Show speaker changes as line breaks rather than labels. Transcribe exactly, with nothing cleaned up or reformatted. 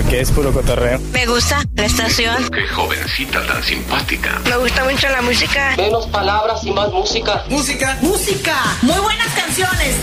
que es puro cotorreo.
Me gusta la estación.
Qué jovencita tan simpática.
Me gusta mucho la música.
Menos palabras y más música.
Música.
Música. Muy buenas canciones.